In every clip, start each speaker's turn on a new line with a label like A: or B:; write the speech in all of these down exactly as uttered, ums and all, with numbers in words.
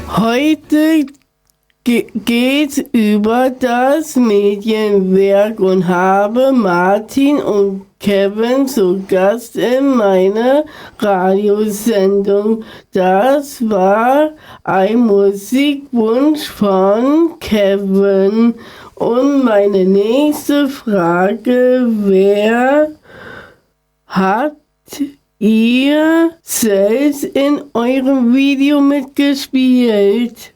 A: Heute ge- geht über das Medienwerk und habe Martin und Kevin zu Gast in meiner Radiosendung. Das war ein Musikwunsch von Kevin. Und meine nächste Frage wäre, hat ihr selbst in eurem Video mitgespielt?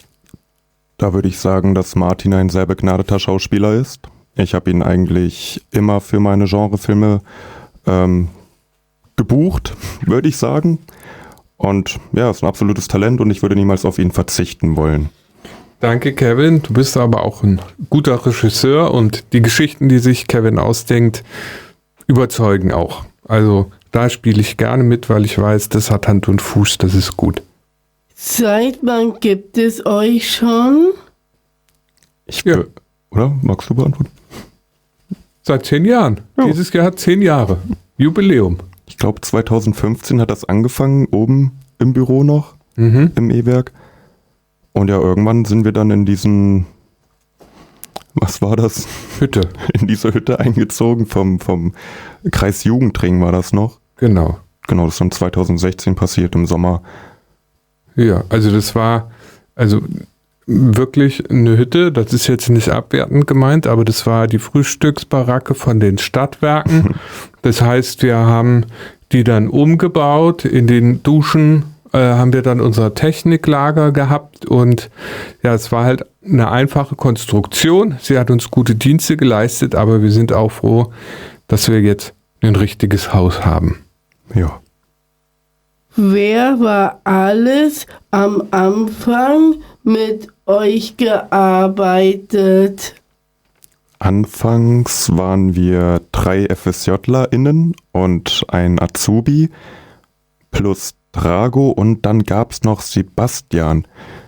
B: Da würde ich sagen, dass Martin ein sehr begnadeter Schauspieler ist. Ich habe ihn eigentlich immer für meine Genrefilme ähm, gebucht, würde ich sagen. Und ja, ist ein absolutes Talent und ich würde niemals auf ihn verzichten wollen.
C: Danke, Kevin. Du bist aber auch ein guter Regisseur und die Geschichten, die sich Kevin ausdenkt, überzeugen auch. Also da spiele ich gerne mit, weil ich weiß, das hat Hand und Fuß, das ist gut.
A: Seit wann gibt es euch schon?
B: Ich ja. Oder? Magst du beantworten?
C: Seit zehn Jahren. Ja. Dieses Jahr hat zehn Jahre. Jubiläum.
B: Ich glaube zweitausendfünfzehn hat das angefangen, oben im Büro noch, mhm. im E-Werk. Und ja, irgendwann sind wir dann in diesen, was war das?
C: Hütte.
B: In diese Hütte eingezogen, vom, vom Kreis Jugendring war das noch.
C: Genau.
B: Genau, das ist dann zweitausendsechzehn passiert im Sommer.
C: Ja, also das war also wirklich eine Hütte, das ist jetzt nicht abwertend gemeint, aber das war die Frühstücksbaracke von den Stadtwerken. Das heißt, wir haben die dann umgebaut, in den Duschen äh, haben wir dann unser Techniklager gehabt und ja, es war halt eine einfache Konstruktion. Sie hat uns gute Dienste geleistet, aber wir sind auch froh, dass wir jetzt ein richtiges Haus haben.
B: Ja.
A: Wer war alles am Anfang mit euch gearbeitet?
B: Anfangs waren wir drei FSJlerInnen und ein Azubi plus Drago und dann gab es noch Sebastian.